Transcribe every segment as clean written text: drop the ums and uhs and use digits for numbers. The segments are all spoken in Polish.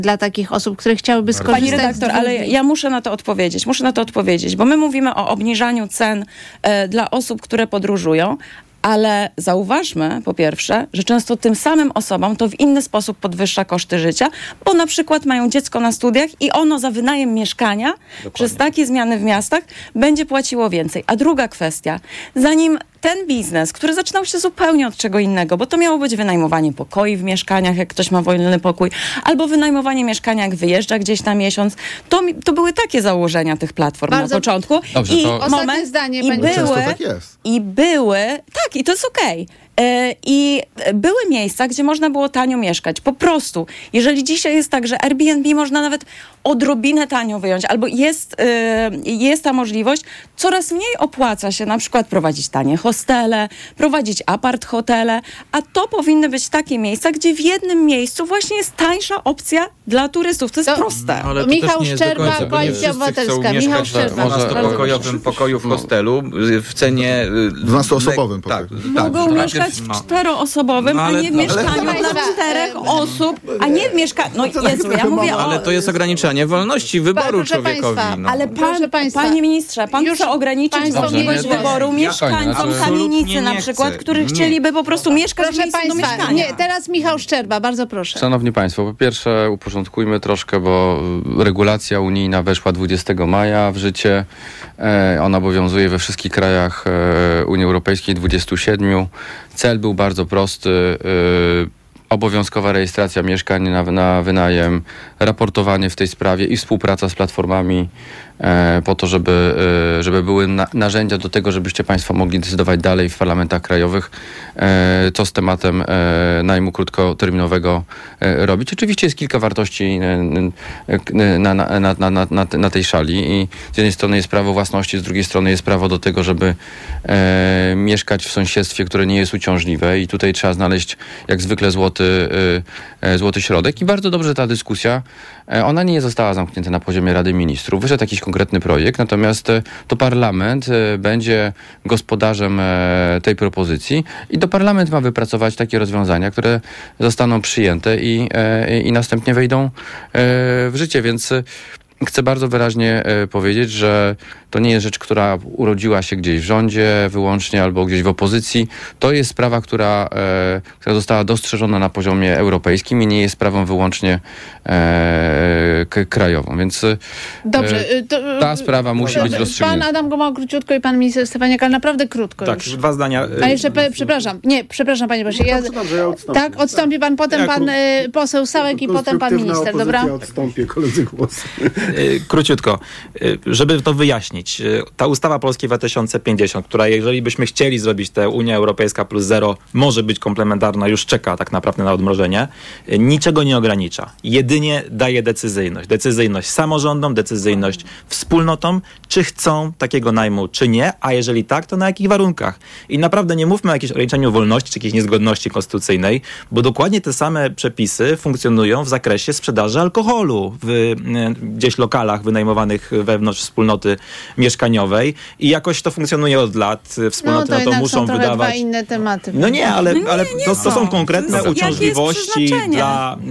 dla takich osób, które chciałyby skorzystać. Pani redaktor, ale ja muszę na to odpowiedzieć, bo my mówimy o obniżaniu cen dla osób, które podróżują, ale zauważmy po pierwsze, że często tym samym osobom to w inny sposób podwyższa koszty życia, bo na przykład mają dziecko na studiach i ono za wynajem mieszkania przez takie zmiany w miastach będzie płaciło więcej. A druga kwestia, zanim ten biznes, który zaczynał się zupełnie od czego innego, bo to miało być wynajmowanie pokoi w mieszkaniach, jak ktoś ma wolny pokój, albo wynajmowanie mieszkania, jak wyjeżdża gdzieś na miesiąc. To były takie założenia tych platform na początku. Dobrze, I ostatnie zdanie, pani często tak jest. I to jest okej. I były miejsca, gdzie można było tanio mieszkać. Po prostu. Jeżeli dzisiaj jest tak, że Airbnb można nawet odrobinę tanio wyjąć, albo jest ta możliwość, coraz mniej opłaca się na przykład prowadzić tanie hostele, prowadzić apart-hotele, a to powinny być takie miejsca, gdzie w jednym miejscu właśnie jest tańsza opcja dla turystów. To jest proste. Ale Michał Szczerba, Koalicja Obywatelska. Michał Szczerba. W 12-pokojowym pokoju w hostelu w cenie 12-osobowym pokoju. Mogą mieszkać w 4-osobowym, a nie w mieszkaniu dla 4 osób, a nie w mieszkaniu. No Jezu, ja mówię Ale to jest ograniczenie wolności wyboru Proszę człowiekowi. państwa, Ale proszę państwa, panie ministrze, pan chce ograniczyć państwo możliwość nie- wyboru mieszkańcom Absolutnie kamienicy na nie przykład, chcę. którzy Nie. chcieliby po prostu mieszkać w Proszę miejscu do państwa, mieszkania. nie, teraz Michał Szczerba, bardzo proszę. Szanowni Państwo, po pierwsze uporządkujmy troszkę, bo regulacja unijna weszła 20 maja w życie. Ona obowiązuje we wszystkich krajach Unii Europejskiej, 27. Cel był bardzo prosty. Obowiązkowa rejestracja mieszkań na wynajem, raportowanie w tej sprawie i współpraca z platformami po to, żeby były narzędzia do tego, żebyście Państwo mogli decydować dalej w parlamentach krajowych, co z tematem najmu krótkoterminowego robić. Oczywiście jest kilka wartości na tej szali i z jednej strony jest prawo własności, z drugiej strony jest prawo do tego, żeby mieszkać w sąsiedztwie, które nie jest uciążliwe i tutaj trzeba znaleźć jak zwykle złoty środek i bardzo dobrze ta dyskusja, ona nie została zamknięta na poziomie Rady Ministrów. Wyszedł jakiś konkretny projekt, natomiast to parlament będzie gospodarzem tej propozycji i to parlament ma wypracować takie rozwiązania, które zostaną przyjęte i następnie wejdą w życie, więc chcę bardzo wyraźnie powiedzieć, że to nie jest rzecz, która urodziła się gdzieś w rządzie wyłącznie albo gdzieś w opozycji. To jest sprawa, która została dostrzeżona na poziomie europejskim i nie jest sprawą wyłącznie krajową. Więc Dobrze, ta sprawa musi być rozstrzygnięta. Pan Adam Gomoła króciutko i pan minister Stefaniak, ale naprawdę krótko Tak, już. 2 zdania. A jeszcze, przepraszam panie pośle. Dobrze, ja odstąpię. Tak, odstąpi pan, potem pan poseł Sałek i potem pan minister, dobra? Ja odstąpię, koledzy głos. Króciutko, żeby to wyjaśnić. Ta ustawa Polskiej 2050, która jeżeli byśmy chcieli zrobić tę Unia Europejska plus 0, może być komplementarna, już czeka tak naprawdę na odmrożenie, niczego nie ogranicza. Jedynie daje decyzyjność. Decyzyjność samorządom, decyzyjność wspólnotom, czy chcą takiego najmu, czy nie, a jeżeli tak, to na jakich warunkach. I naprawdę nie mówmy o jakimś ograniczeniu wolności, czy jakiejś niezgodności konstytucyjnej, bo dokładnie te same przepisy funkcjonują w zakresie sprzedaży alkoholu w gdzieś lokalach wynajmowanych wewnątrz wspólnoty mieszkaniowej i jakoś to funkcjonuje od lat. Wspólnoty No na to muszą są trochę wydawać. dwa inne tematy. No nie, ale to są. są konkretne Jakie jest uciążliwości przeznaczenie?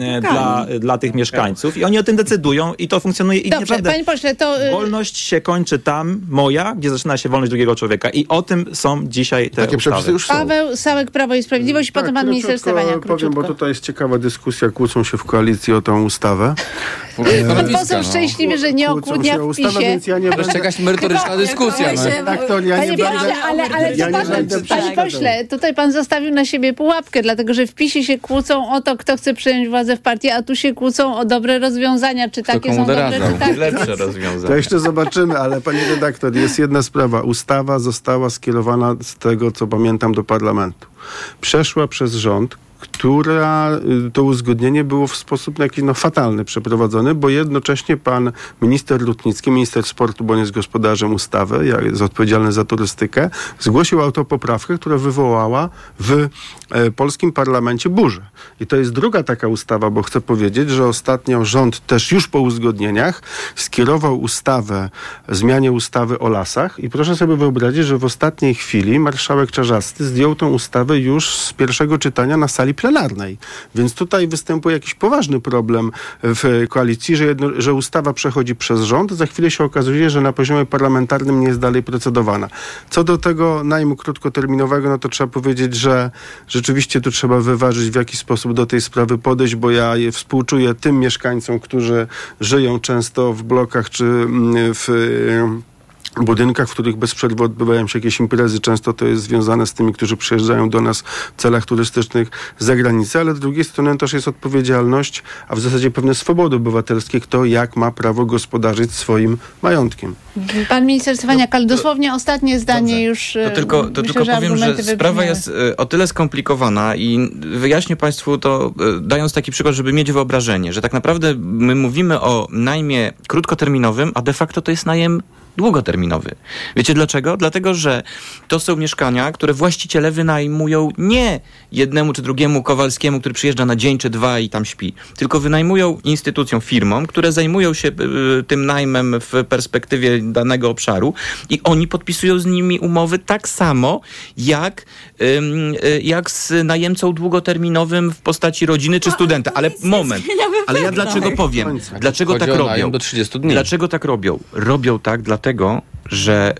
dla tych mieszkańców i oni o tym decydują i to funkcjonuje i Dobrze, naprawdę panie pośle, to... wolność się kończy tam, moja, gdzie zaczyna się wolność drugiego człowieka i o tym są dzisiaj te Takie przepisy ustawy. już są. Paweł Sałek, Prawo i Sprawiedliwość i potem pan minister Stefaniak, powiem, bo tutaj jest ciekawa dyskusja, kłócą się w koalicji o tą ustawę. Pan poseł szczęśliwie, że nie o Kłócą kłótniach się o w ustawę, PiSie. więc ja nie To jest będę... jakaś merytoryczna dyskusja. No. Tak, to ja Panie nie będę... pośle, ale ja nie zobaczmy, będę panie przeszkadzał. pośle, tutaj pan zostawił na siebie pułapkę, dlatego że w PiSie się kłócą o to, kto chce przejąć władzę w partii, a tu się kłócą o dobre rozwiązania, czy takie komu są dobre, doradzał. czy takie. Lepsze rozwiązanie. To jeszcze zobaczymy, ale panie redaktor, jest jedna sprawa. Ustawa została skierowana, z tego co pamiętam, do parlamentu. Przeszła przez rząd, która to uzgodnienie było w sposób jakiś fatalny przeprowadzone, bo jednocześnie pan minister Rutnicki, minister sportu, bo on jest gospodarzem ustawy, jest odpowiedzialny za turystykę, zgłosił autopoprawkę, która wywołała w polskim parlamencie burzę. I to jest druga taka ustawa, bo chcę powiedzieć, że ostatnio rząd też już po uzgodnieniach skierował zmianie ustawy o lasach i proszę sobie wyobrazić, że w ostatniej chwili marszałek Czarzasty zdjął tę ustawę już z pierwszego czytania na sali sali plenarnej. Więc tutaj występuje jakiś poważny problem w koalicji, że ustawa przechodzi przez rząd, za chwilę się okazuje, że na poziomie parlamentarnym nie jest dalej procedowana. Co do tego najmu krótkoterminowego, no to trzeba powiedzieć, że rzeczywiście tu trzeba wyważyć, w jaki sposób do tej sprawy podejść, bo ja współczuję tym mieszkańcom, którzy żyją często w blokach czy w budynkach, w których bez przerwy odbywają się jakieś imprezy. Często to jest związane z tymi, którzy przyjeżdżają do nas w celach turystycznych z zagranicy, ale z drugiej strony też jest odpowiedzialność, a w zasadzie pewne swobody obywatelskie, kto jak ma prawo gospodarzyć swoim majątkiem. Pan minister Stefaniak, ale dosłownie ostatnie zdanie. Dobrze. Już. To tylko powiem, że sprawa jest o tyle skomplikowana i wyjaśnię Państwu to, dając taki przykład, żeby mieć wyobrażenie, że tak naprawdę my mówimy o najmie krótkoterminowym, a de facto to jest najem długoterminowy. Wiecie dlaczego? Dlatego, że to są mieszkania, które właściciele wynajmują nie jednemu czy drugiemu Kowalskiemu, który przyjeżdża na dzień czy dwa i tam śpi, tylko wynajmują instytucjom, firmom, które zajmują się tym najmem w perspektywie danego obszaru i oni podpisują z nimi umowy tak samo, jak z najemcą długoterminowym w postaci rodziny czy studenta. Ale moment. Ale ja dlaczego powiem? Dlaczego tak robią? Do 30 dni. Dlaczego tak robią? Robią tak dlatego, że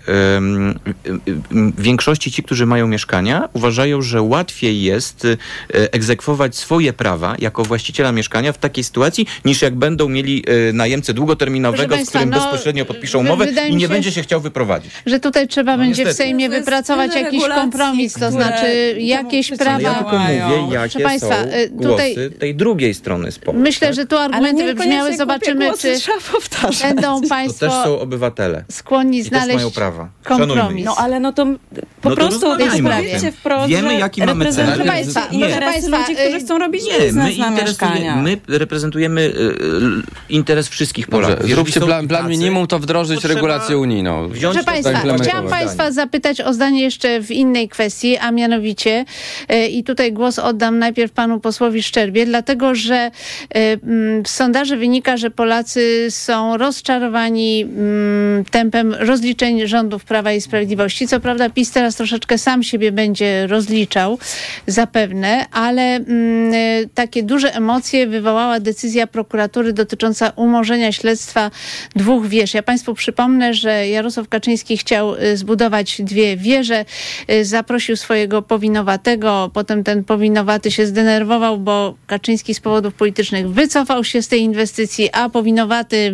w większości ci, którzy mają mieszkania, uważają, że łatwiej jest egzekwować swoje prawa jako właściciela mieszkania w takiej sytuacji, niż jak będą mieli najemcę długoterminowego, z którym bezpośrednio podpiszą umowę i nie będzie się chciał wyprowadzić. Że tutaj trzeba będzie w Sejmie wypracować jakiś kompromis, to znaczy jakieś prawa. Ale ja tylko mówię, jakie są głosy tej drugiej strony sporu. Myślę, że tu argumenty wybrzmiały. Zobaczymy, czy będą Państwo to też są obywatele. skłonni znaleźć mają prawa. kompromis. No ale to po prostu powiedzcie wprost, wiemy, jaki mamy cel. Proszę Państwa, ludzi, którzy chcą robić biznes na mieszkania. My reprezentujemy interes wszystkich Polaków. Zróbcie plan minimum, to wdrożyć regulację unijną. Proszę Państwa, chciałam Państwa zapytać o zdanie jeszcze w innej kwestii, a mianowicie i tutaj głos oddam najpierw panu posłowi Szczerbie, dlatego, że z sondaży wynika, że Polacy są rozczarowani tempem rozliczeń rządów Prawa i Sprawiedliwości. Co prawda PiS teraz troszeczkę sam siebie będzie rozliczał, zapewne, ale takie duże emocje wywołała decyzja prokuratury dotycząca umorzenia śledztwa 2 wież. Ja Państwu przypomnę, że Jarosław Kaczyński chciał zbudować 2 wieże, zaprosił swojego powinowatego, potem ten powinowaty się zdenerwował, bo Kaczyński z powodów politycznych wycofał się z tej inwestycji, a powinowaty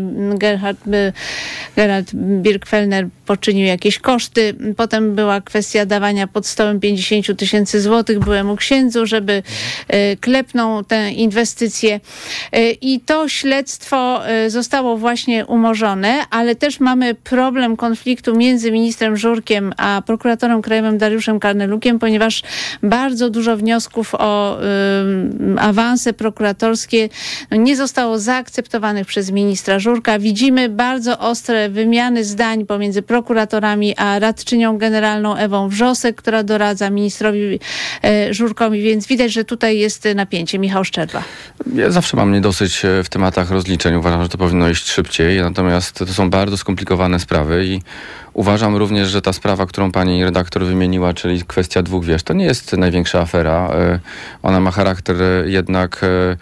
Gerald Birgfellner poczynił jakieś koszty. Potem była kwestia dawania pod stołem 50 000 złotych byłemu księdzu, żeby klepnął tę inwestycję. I to śledztwo zostało właśnie umorzone, ale też mamy problem konfliktu między ministrem Żurkiem a prokuratorem krajowym Dariuszem Karnelukiem, ponieważ bardzo dużo wniosków o awanse prokuratorskie nie zostało zaakceptowanych przez ministra Żurka. Widzimy bardzo ostre wymiany zdań pomiędzy prokuratorami a radczynią generalną Ewą Wrzosek, która doradza ministrowi Żurkowi, więc widać, że tutaj jest napięcie. Michał Szczerba. Ja zawsze mam niedosyć w tematach rozliczeń. Uważam, że to powinno iść szybciej, natomiast to są bardzo skomplikowane sprawy i uważam również, że ta sprawa, którą pani redaktor wymieniła, czyli kwestia 2 wież, to nie jest największa afera. Ona ma charakter jednak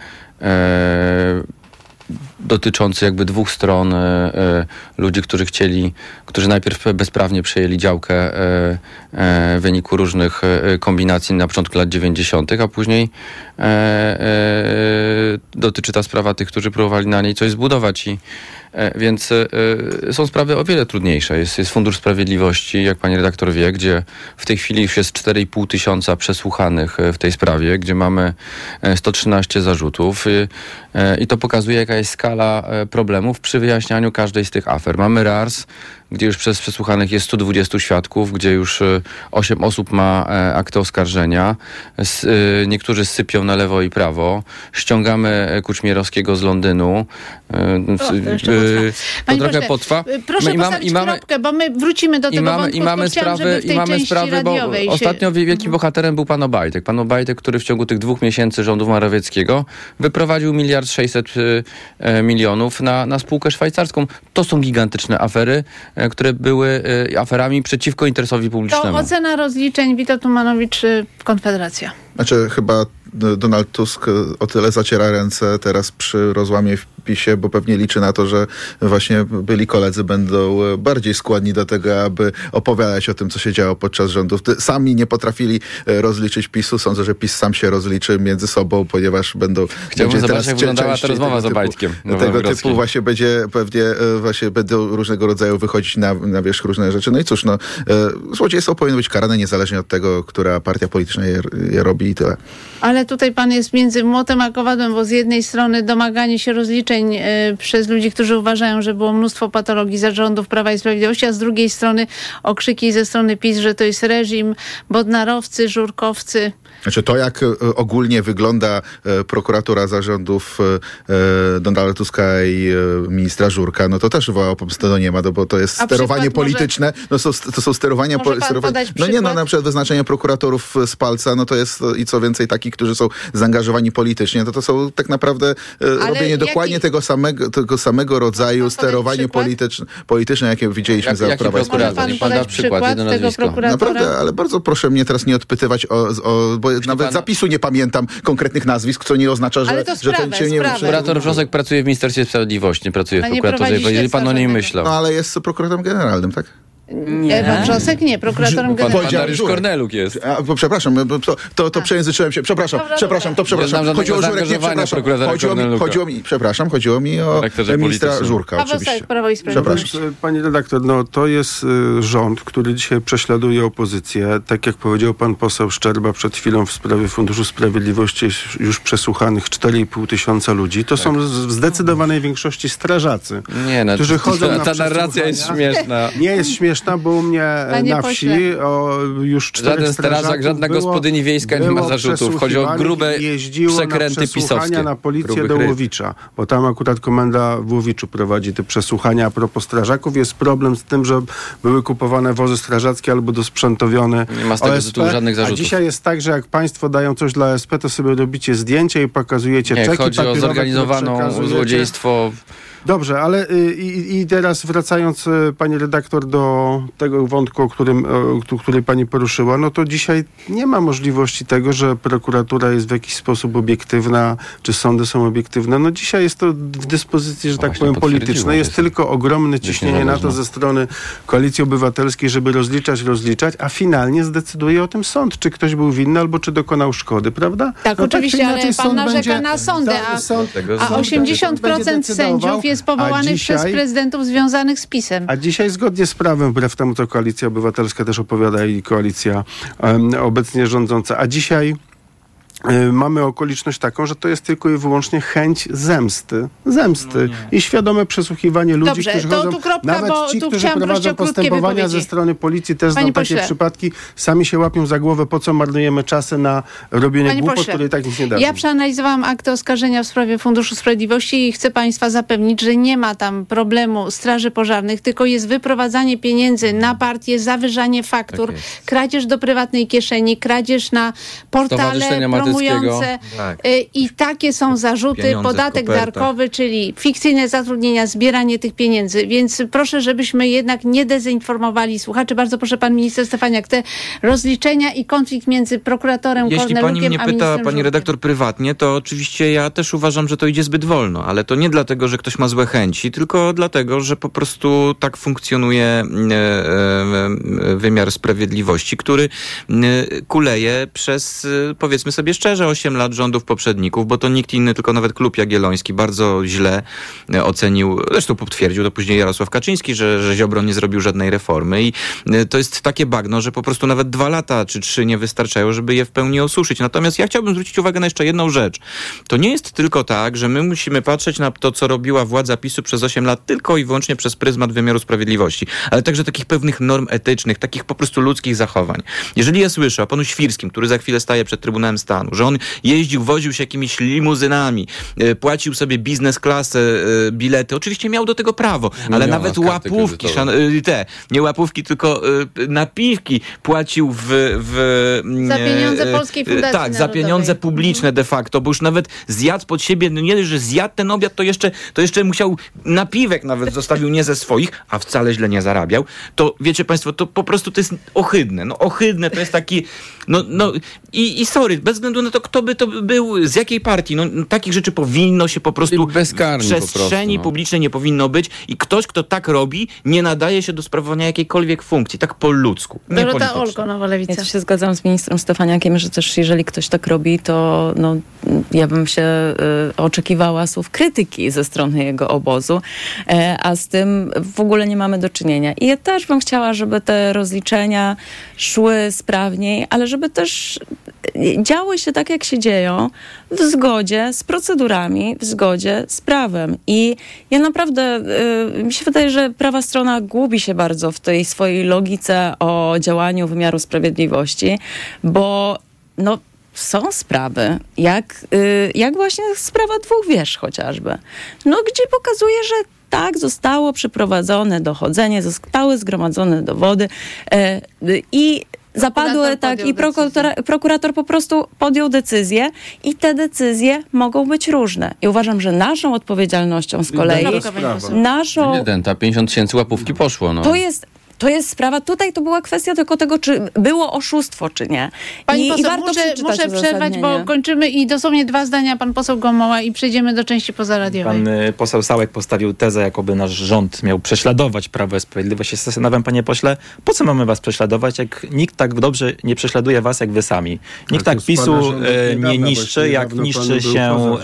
dotyczący jakby 2 stron, ludzi, którzy najpierw bezprawnie przejęli działkę w wyniku różnych kombinacji na początku lat 90., a później dotyczy ta sprawa tych, którzy próbowali na niej coś zbudować więc są sprawy o wiele trudniejsze. Jest Fundusz Sprawiedliwości, jak pani redaktor wie, gdzie w tej chwili już jest 4,5 tysiąca przesłuchanych w tej sprawie, gdzie mamy 113 zarzutów i to pokazuje, jaka jest skala problemów przy wyjaśnianiu każdej z tych afer. Mamy RARS, gdzie już przez przesłuchanych jest 120 świadków, gdzie już 8 osób ma akty oskarżenia. Niektórzy sypią na lewo i prawo. Ściągamy Kuczmierowskiego z Londynu. To trochę potrwa. Proszę postawić kropkę, bo my wrócimy do tego wątku, i mamy sprawy, bo ostatnio wielkim bohaterem był pan Obajtek. Pan Obajtek, który w ciągu tych 2 miesięcy rządów Morawieckiego wyprowadził 1,6 mld na spółkę szwajcarską. To są gigantyczne afery, które były aferami przeciwko interesowi publicznemu. To ocena rozliczeń, Witold Tumanowicz, Konfederacja. Znaczy chyba Donald Tusk o tyle zaciera ręce teraz przy rozłamie w PiS-ie, bo pewnie liczy na to, że właśnie byli koledzy będą bardziej skłonni do tego, aby opowiadać o tym, co się działo podczas rządów. Sami nie potrafili rozliczyć PiS-u. Sądzę, że PiS sam się rozliczy między sobą, ponieważ Chciałbym zobaczyć, jak wyglądała ta rozmowa z Obajtkiem. Tego typu właśnie będzie pewnie będą różnego rodzaju wychodzić na wierzch różne rzeczy. No i cóż, złodziejstwo powinno być karane niezależnie od tego, która partia polityczna je robi i tyle. Ale tutaj pan jest między młotem a kowadłem, bo z jednej strony domaganie się rozliczeń przez ludzi, którzy uważają, że było mnóstwo patologii zarządów Prawa i Sprawiedliwości, a z drugiej strony okrzyki ze strony PiS, że to jest reżim, bodnarowcy, żurkowcy. Znaczy to, jak ogólnie wygląda prokuratura zarządów Donalda Tuska i ministra Żurka, no to też wywołało pomstę do nieba, bo to jest sterowanie polityczne. To są sterowania... na przykład wyznaczenie prokuratorów z palca, no to jest i co więcej takich, którzy są zaangażowani politycznie, to są tak naprawdę robienie dokładnie tego samego rodzaju sterowanie polityczne, jakie widzieliśmy za Prawa i Sprawiedliwości. Pan podać przykład tego prokuratora? Naprawdę, ale bardzo proszę mnie teraz nie odpytywać bo nawet zapisu nie pamiętam konkretnych nazwisk, co nie oznacza, że to się nie... Prokurator Wrzosek pracuje w Ministerstwie Sprawiedliwości, nie pracuje w prokuraturze, jeżeli pan o niej myślał. No ale jest prokuratorem generalnym, tak? Nie. Pan Wrzosek nie, prokuratorem generalnym. Pan Dariusz Korneluk jest. Przepraszam, to przejęzyczyłem się. Przepraszam. Chodziło o Żurek, nie, przepraszam. Chodziło mi o ministra Żurka, oczywiście. Pani redaktor, to jest rząd, który dzisiaj prześladuje opozycję. Tak jak powiedział pan poseł Szczerba przed chwilą w sprawie Funduszu Sprawiedliwości, już przesłuchanych 4,5 tysiąca ludzi. To są w zdecydowanej większości strażacy, którzy chodzą na ta narracja jest śmieszna. Nie jest śmieszna, bo u mnie na wsi już 4 żaden strażak, żadna gospodyni wiejska nie ma zarzutów. Chodzi o grube przekręty pisowskie. Na policję do Łowicza, bo tam akurat komenda w Łowiczu prowadzi te przesłuchania. A propos strażaków, jest problem z tym, że były kupowane wozy strażackie albo dosprzętowione nie ma z tego tytułu żadnych zarzutów. A dzisiaj jest tak, że jak państwo dają coś dla SP, to sobie robicie zdjęcie i pokazujecie czeki chodzi o zorganizowaną złodziejstwo. Dobrze, ale i teraz wracając, pani redaktor, do tego wątku, który pani poruszyła, no to dzisiaj nie ma możliwości tego, że prokuratura jest w jakiś sposób obiektywna, czy sądy są obiektywne. No dzisiaj jest to w dyspozycji, że tak powiem, politycznej. Jest tylko ogromne ciśnienie na to ze strony Koalicji Obywatelskiej, żeby rozliczać, a finalnie zdecyduje o tym sąd, czy ktoś był winny, albo czy dokonał szkody, prawda? Tak, oczywiście, ale pan narzeka na sądy, a 80% sędziów jest powołanych przez prezydentów związanych z PiS-em. A dzisiaj zgodnie z prawem, wbrew temu, co Koalicja Obywatelska też opowiada i koalicja obecnie rządząca, a dzisiaj mamy okoliczność taką, że to jest tylko i wyłącznie chęć zemsty i świadome przesłuchiwanie ludzi, którzy chodzą, nawet ci, którzy prowadzą postępowania ze strony policji, też znam takie przypadki, sami się łapią za głowę, po co marnujemy czasy na robienie głupot, które i tak nic nie dają. Ja przeanalizowałam akty oskarżenia w sprawie Funduszu Sprawiedliwości i chcę państwa zapewnić, że nie ma tam problemu straży pożarnych, tylko jest wyprowadzanie pieniędzy na partię, zawyżanie faktur, kradzież do prywatnej kieszeni, kradzież na portale promujące i takie są zarzuty, podatek darkowy, czyli fikcyjne zatrudnienia, zbieranie tych pieniędzy. Więc proszę, żebyśmy jednak nie dezinformowali słuchaczy. Bardzo proszę, pan minister Stefaniak, te rozliczenia i konflikt między prokuratorem Kornelukiem a ministrem Jeśli pani mnie pyta, pani redaktor, prywatnie, to oczywiście ja też uważam, że to idzie zbyt wolno, ale to nie dlatego, że ktoś ma złe chęci, tylko dlatego, że po prostu tak funkcjonuje wymiar sprawiedliwości, który kuleje przez, powiedzmy sobie szczerze, 8 lat rządów poprzedników, bo to nikt inny, tylko nawet Klub Jagielloński bardzo źle ocenił, zresztą potwierdził to później Jarosław Kaczyński, że Ziobro nie zrobił żadnej reformy i to jest takie bagno, że po prostu nawet 2 lata czy 3 nie wystarczają, żeby je w pełni osuszyć. Natomiast ja chciałbym zwrócić uwagę na jeszcze jedną rzecz. To nie jest tylko tak, że my musimy patrzeć na to, co robiła władza PiS-u przez 8 lat tylko i wyłącznie przez pryzmat wymiaru sprawiedliwości, ale także takich pewnych norm etycznych, takich po prostu ludzkich zachowań. Jeżeli ja słyszę o panu Świrskim, który za chwilę staje przed Trybunałem Stanu, że on jeździł, woził się jakimiś limuzynami, płacił sobie biznes klasę, bilety. Oczywiście miał do tego prawo, ale nawet łapówki, nie łapówki, tylko napiwki płacił za pieniądze Polskiej Fundacji Tak, za pieniądze publiczne de facto, bo już nawet zjadł pod siebie, no nie, że zjadł ten obiad, to jeszcze musiał napiwek nawet zostawił nie ze swoich, a wcale źle nie zarabiał. To wiecie państwo, to po prostu to jest ohydne. No ohydne, to jest taki i sorry, bez względu względu na to, kto by to był, z jakiej partii. No, takich rzeczy powinno się po prostu w przestrzeni publicznej nie powinno być i ktoś, kto tak robi, nie nadaje się do sprawowania jakiejkolwiek funkcji, tak po ludzku. Dorota Olko, Nowa Lewica. Ja się zgadzam z ministrem Stefaniakiem, że też jeżeli ktoś tak robi, to ja bym się oczekiwała słów krytyki ze strony jego obozu, a z tym w ogóle nie mamy do czynienia. I ja też bym chciała, żeby te rozliczenia szły sprawniej, ale żeby też działy się tak, jak się dzieją, w zgodzie z procedurami, w zgodzie z prawem. I ja naprawdę, mi się wydaje, że prawa strona gubi się bardzo w tej swojej logice o działaniu wymiaru sprawiedliwości, bo są sprawy, jak właśnie sprawa dwóch wież chociażby, gdzie pokazuje, że tak, zostało przeprowadzone dochodzenie, zostały zgromadzone dowody i zapadły i prokurator po prostu podjął decyzję i te decyzje mogą być różne. I uważam, że naszą odpowiedzialnością z kolei... Prezydenta 50 000 łapówki poszło. To jest sprawa, tutaj to była kwestia tylko tego, czy było oszustwo, czy nie. Pani poseł, muszę przerwać, bo kończymy i dosłownie 2 zdania, pan poseł Gomuła i przejdziemy do części pozaradiowej. Pan poseł Sałek postawił tezę, jakoby nasz rząd miał prześladować Prawo i Sprawiedliwość. Ja się zastanawiam, panie pośle, po co mamy was prześladować, jak nikt tak dobrze nie prześladuje was, jak wy sami. Nikt tak PiS-u nie niszczy, jak niszczy się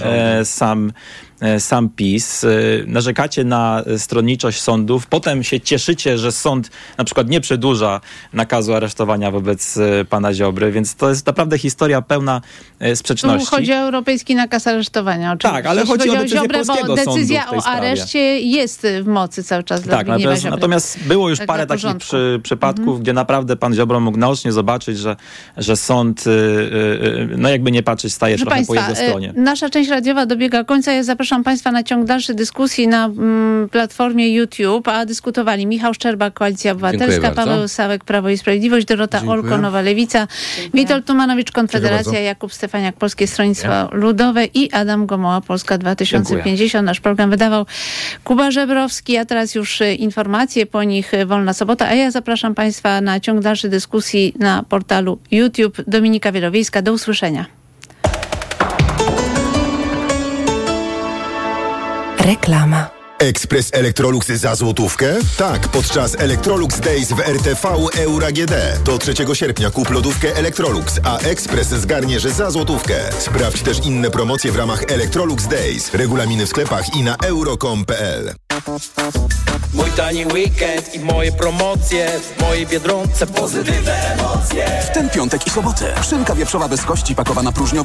sam PiS. Narzekacie na stronniczość sądów, potem się cieszycie, że sąd na przykład nie przedłuża nakazu aresztowania wobec pana Ziobry, więc to jest naprawdę historia pełna sprzeczności. Tu chodzi o europejski nakaz aresztowania. Oczywiście. Tak, ale chodzi o decyzję Ziobrę, polskiego sądu. Decyzja o areszcie jest w mocy cały czas dla Zbigniewa Ziobry. Natomiast było już parę takich przypadków, gdzie naprawdę pan Ziobro mógł naocznie zobaczyć, że sąd, jakby nie patrzeć, staje trochę państwa, po jego stronie. Nasza część radiowa dobiega końca. Ja zapraszam państwa na ciąg dalszej dyskusji na platformie YouTube, a dyskutowali Michał Szczerba, Koalicja Obywatelska, Paweł Sałek, Prawo i Sprawiedliwość, Dorota Olko, Nowa Lewica, Witold Tumanowicz, Konfederacja, Jakub Stefaniak, Polskie Stronnictwo Ludowe i Adam Gomuła, Polska 2050. Nasz program wydawał Kuba Żebrowski, a teraz już informacje, po nich Wolna Sobota, a ja zapraszam państwa na ciąg dalszej dyskusji na portalu YouTube. Dominika Wielowiejska, do usłyszenia. Reklama. Ekspres Electrolux za złotówkę? Tak, podczas Electrolux Days w RTV Euro AGD. Do 3 sierpnia kup lodówkę Electrolux, a Ekspres zgarniesz za złotówkę. Sprawdź też inne promocje w ramach Electrolux Days. Regulaminy w sklepach i na euro.com.pl. Mój tani weekend i moje promocje w mojej Biedronce. Pozytywne emocje. W ten piątek i sobotę szynka wieprzowa bez kości pakowana próżniowo